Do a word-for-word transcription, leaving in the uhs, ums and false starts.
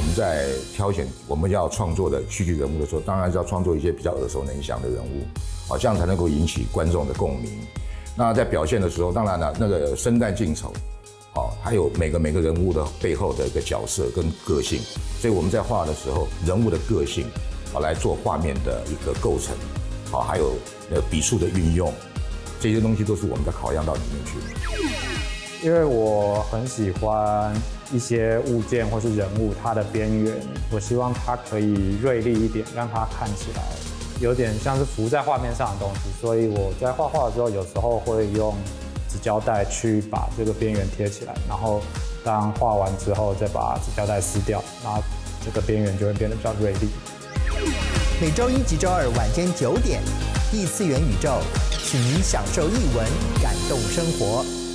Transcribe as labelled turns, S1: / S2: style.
S1: 们在挑选我们要创作的戏剧人物的时候，当然是要创作一些比较耳熟能详的人物，好，这样才能够引起观众的共鸣。那在表现的时候，当然了，那个生旦净丑，好，还有每个每个人物的背后的一个角色跟个性，所以我们在画的时候，人物的个性，好，来做画面的一个构成，好，还有呃笔触的运用，这些东西都是我们在考量到里面去的。
S2: 因为我很喜欢一些物件或是人物，它的边缘，我希望它可以锐利一点，让它看起来有点像是浮在画面上的东西。所以我在画画的时候，有时候会用纸胶带去把这个边缘贴起来，然后当画完之后再把纸胶带撕掉，那这个边缘就会变得比较锐利。
S3: 每周一及周二晚间九点，异次元宇宙，请您享受艺文，感动生活。